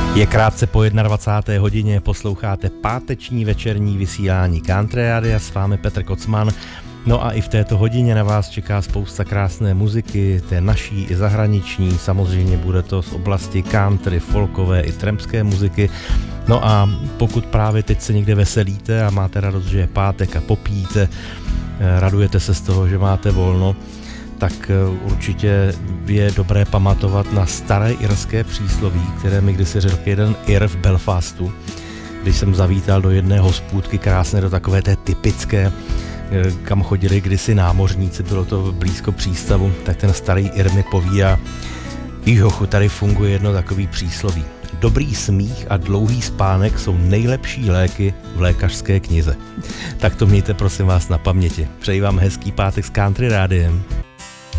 Je krátce po 21. hodině, posloucháte páteční večerní vysílání Country Rádia, s vámi Petr Kocman. No a i v této hodině na vás čeká spousta krásné muziky, té naší i zahraniční, samozřejmě bude to z oblasti country, folkové i trampské muziky. No a pokud právě teď se někde veselíte a máte radost, že je pátek a popíte, radujete se z toho, že máte volno, tak určitě je dobré pamatovat na staré irské přísloví, které mi kdysi řekl jeden Ir v Belfastu, když jsem zavítal do jedné hospůdky krásné, do takové té typické, kam chodili kdysi námořníci, bylo to blízko přístavu, tak ten starý Ir mi povídá: Jochu, tady funguje jedno takový přísloví. Dobrý smích a dlouhý spánek jsou nejlepší léky v lékařské knize. Tak to mějte prosím vás na paměti. Přeji vám hezký pátek s Country Rádiem.